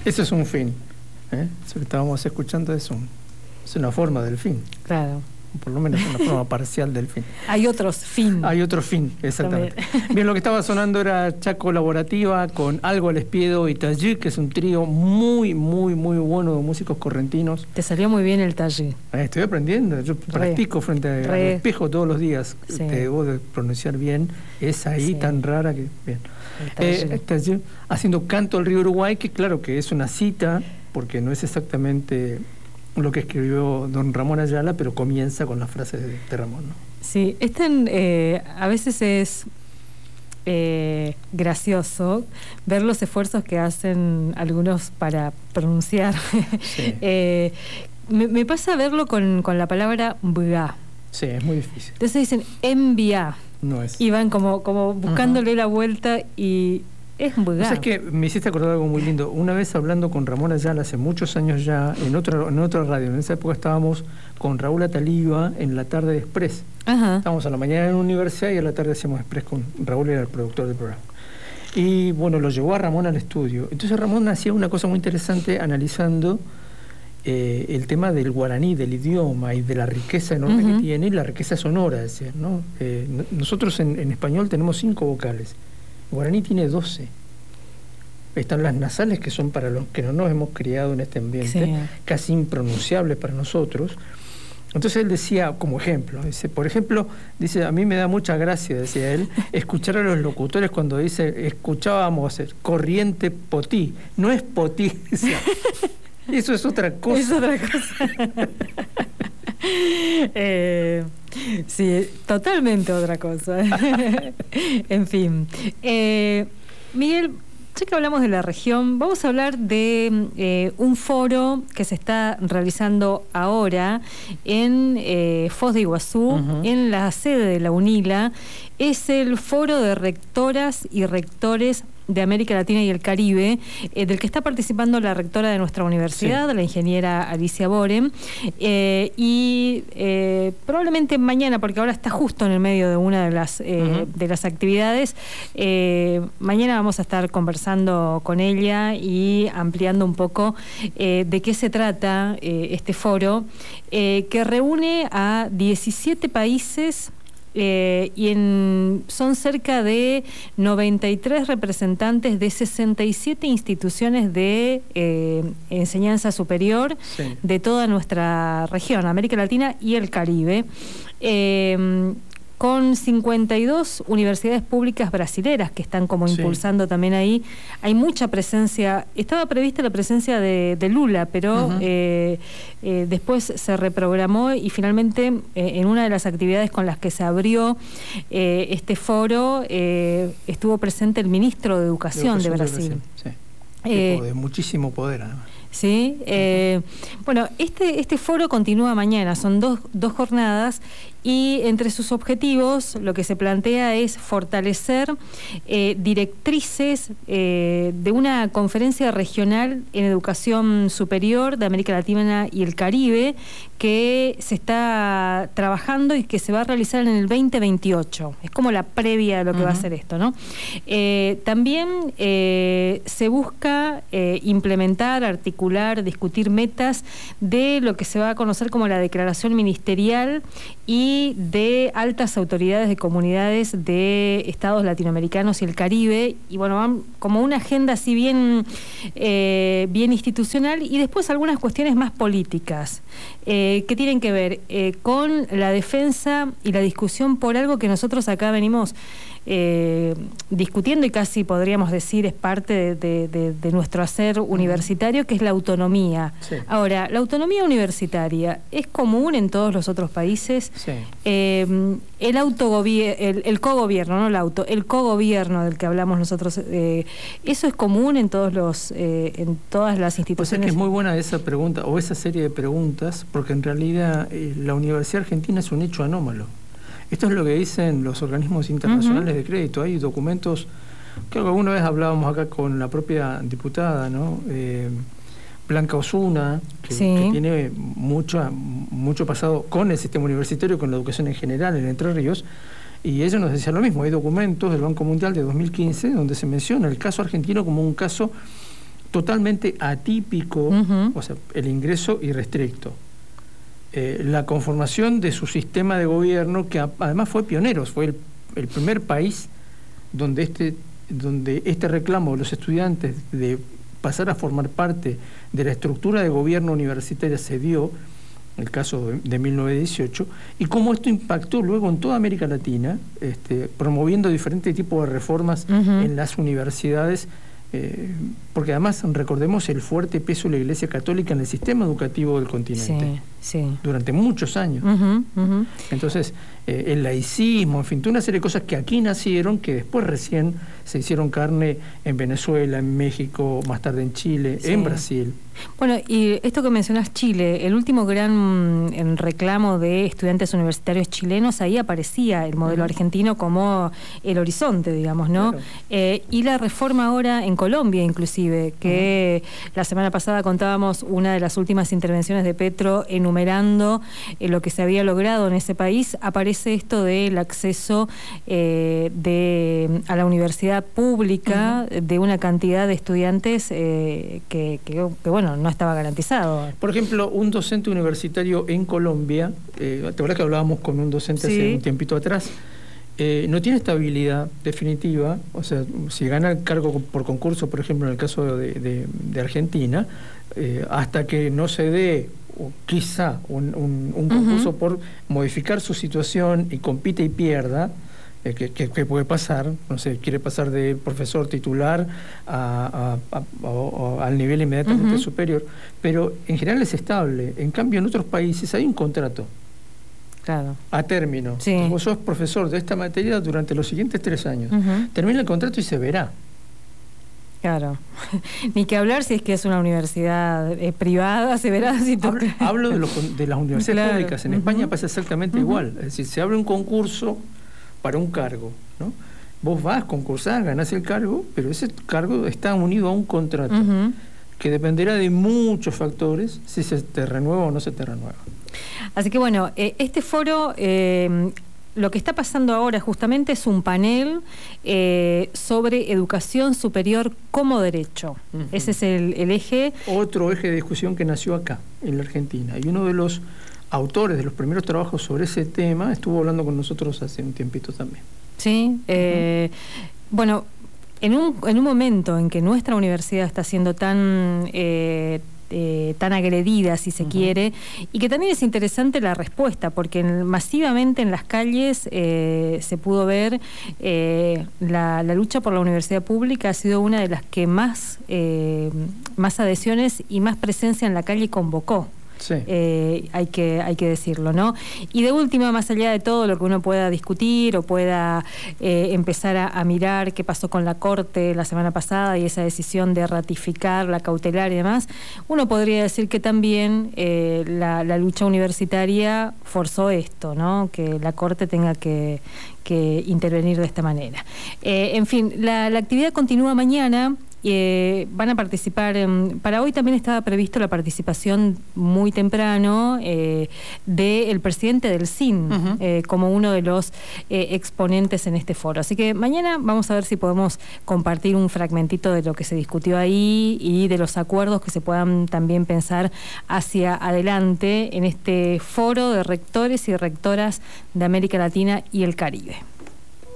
Eso es un fin. Eso que estábamos escuchando es una forma del fin. Claro. Por lo menos una forma parcial del fin. Hay otros fin. Hay otro fin, exactamente. También. Bien, lo que estaba sonando era Chaco Colaborativa con Algo al Espiedo y Tallí, que es un trío muy, muy, muy bueno de músicos correntinos. Te salió muy bien el Tallí. Estoy aprendiendo, yo practico frente al espejo todos los días. Sí. Te debo de pronunciar bien esa I tan rara que... Bien. Tallí, haciendo Canto al Río Uruguay, que claro que es una cita, porque no es exactamente lo que escribió don Ramón Ayala, pero comienza con las frases de Ramón, ¿no? Sí, a veces es gracioso ver los esfuerzos que hacen algunos para pronunciar. Sí. Me pasa verlo con la palabra bga. Sí, es muy difícil. Entonces dicen envía. No es. Y van como buscándole la vuelta y... Es muy ¿Sabes qué? Me hiciste acordar algo muy lindo. Una vez hablando con Ramón Ayala, hace muchos años ya, en otra radio, en esa época estábamos con Raúl Ataliba en la tarde de Express. Ajá. Estábamos a la mañana en la universidad y a la tarde hacíamos Express con Raúl, era el productor del programa. Y bueno, lo llevó a Ramón al estudio. Entonces Ramón hacía una cosa muy interesante analizando el tema del guaraní, del idioma y de la riqueza enorme que tiene y la riqueza sonora, es decir, ¿no? Nosotros en español tenemos 5 vocales. Guaraní tiene 12. Están las nasales, que son para los que no nos hemos criado en este ambiente, sí, casi impronunciables para nosotros. Entonces él decía, como ejemplo, por ejemplo, a mí me da mucha gracia, decía él, escuchar a los locutores cuando escuchábamos corriente potí. No es potí, decía. Eso es otra cosa. Es otra cosa. Sí, totalmente otra cosa. En fin. Miguel, ya que hablamos de la región, vamos a hablar de un foro que se está realizando ahora en Foz de Iguazú, en la sede de la UNILA. Es el Foro de Rectoras y Rectores de América Latina y el Caribe, del que está participando la rectora de nuestra universidad, sí, la ingeniera Alicia Borem, y probablemente mañana, porque ahora está justo en el medio de una de las actividades, mañana vamos a estar conversando con ella y ampliando un poco de qué se trata este foro, que reúne a 17 países. Son cerca de 93 representantes de 67 instituciones de enseñanza superior, sí, de toda nuestra región, América Latina y el Caribe, con 52 universidades públicas brasileras que están como impulsando, sí, también ahí. Hay mucha presencia. Estaba prevista la presencia de Lula, pero después se reprogramó y finalmente en una de las actividades con las que se abrió este foro estuvo presente el ministro de Educación de Brasil. Sí. De muchísimo poder, además. Sí, bueno, este foro continúa mañana, son dos jornadas, y entre sus objetivos lo que se plantea es fortalecer directrices de una conferencia regional en educación superior de América Latina y el Caribe que se está trabajando y que se va a realizar en el 2028. Es como la previa de lo que va a ser esto, ¿no? También se busca implementar, articular, discutir metas de lo que se va a conocer como la declaración ministerial y de altas autoridades de comunidades de estados latinoamericanos y el Caribe, y bueno, van como una agenda así bien institucional, y después algunas cuestiones más políticas que tienen que ver con la defensa y la discusión por algo que nosotros acá venimos discutiendo y casi podríamos decir es parte de nuestro hacer universitario, que es la autonomía. Sí. Ahora, la autonomía universitaria es común en todos los otros países. Sí. El cogobierno, no el cogobierno del que hablamos nosotros, eso es común en en todas las instituciones. Pues es que es muy buena esa pregunta o esa serie de preguntas, porque en realidad la Universidad Argentina es un hecho anómalo. Esto es lo que dicen los organismos internacionales de crédito. Hay documentos, creo que alguna vez hablábamos acá con la propia diputada, ¿no? Blanca Osuna, que tiene mucho pasado con el sistema universitario, con la educación en general en Entre Ríos, y ella nos decía lo mismo. Hay documentos del Banco Mundial de 2015 donde se menciona el caso argentino como un caso totalmente atípico, o sea, el ingreso irrestricto. La conformación de su sistema de gobierno, que además fue pionero, fue el primer país donde este reclamo de los estudiantes de pasar a formar parte de la estructura de gobierno universitaria se dio, el caso de 1918, y cómo esto impactó luego en toda América Latina, promoviendo diferentes tipos de reformas en las universidades, porque además recordemos el fuerte peso de la Iglesia Católica en el sistema educativo del continente. Sí. Durante muchos años. Entonces, el laicismo, en fin, toda una serie de cosas que aquí nacieron, que después recién se hicieron carne en Venezuela, en México, más tarde en Chile, en Brasil. Bueno, y esto que mencionas, Chile, el último gran reclamo de estudiantes universitarios chilenos, ahí aparecía el modelo argentino como el horizonte, digamos, ¿no? Claro. Y la reforma ahora en Colombia, inclusive, que la semana pasada contábamos una de las últimas intervenciones de Petro enumerando lo que se había logrado en ese país, aparece esto del acceso a la universidad pública de una cantidad de estudiantes que bueno, no estaba garantizado. Por ejemplo, un docente universitario en Colombia, ¿te acuerdas que hablábamos con un docente hace un tiempito atrás? No tiene estabilidad definitiva, o sea, si gana el cargo por concurso, por ejemplo, en el caso de Argentina, hasta que no se dé quizá un concurso por modificar su situación y compite y pierda, que puede pasar, no sé, quiere pasar de profesor titular al nivel inmediatamente superior, pero en general es estable. En cambio, en otros países hay un contrato. Claro. A término. Vos sos profesor de esta materia durante los siguientes 3 años. Termina el contrato y se verá. Claro. Ni que hablar si es que es una universidad privada, se verá si toca. Hablo de las universidades públicas. En España pasa exactamente igual. Es decir, se abre un concurso para un cargo, ¿no? Vos vas, concursás, ganás el cargo, pero ese cargo está unido a un contrato que dependerá de muchos factores si se te renueva o no se te renueva. Así que bueno, este foro, lo que está pasando ahora justamente es un panel sobre educación superior como derecho. Ese es el eje. Otro eje de discusión que nació acá, en la Argentina. Y uno de los autores de los primeros trabajos sobre ese tema estuvo hablando con nosotros hace un tiempito también. Sí, bueno, en un momento en que nuestra universidad está siendo tan agredida, si se quiere, y que también es interesante la respuesta, porque masivamente en las calles se pudo ver la lucha por la universidad pública ha sido una de las que más adhesiones y más presencia en la calle convocó. Sí. Hay que decirlo, ¿no? Y de última, más allá de todo lo que uno pueda discutir o pueda empezar a mirar qué pasó con la Corte la semana pasada y esa decisión de ratificar la cautelar y demás, uno podría decir que también la lucha universitaria forzó esto, ¿no? Que la Corte tenga que intervenir de esta manera. En fin, la actividad continúa mañana. Van a participar, para hoy también estaba previsto la participación muy temprano del presidente del CIN como uno de los exponentes en este foro. Así que mañana vamos a ver si podemos compartir un fragmentito de lo que se discutió ahí y de los acuerdos que se puedan también pensar hacia adelante en este foro de rectores y rectoras de América Latina y el Caribe.